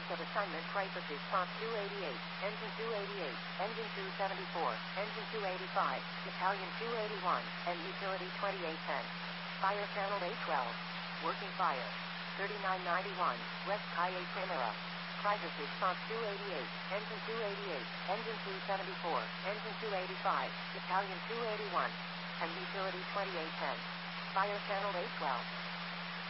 List of assignment crisis response 288, engine 288, engine 274, engine 285, battalion 281, and utility 2810. Fire channel A12. Working fire. 3991, West Calle Primera. Crisis response 288, engine 288, engine 274, engine 285, battalion 281, and utility 2810. Fire channel A12.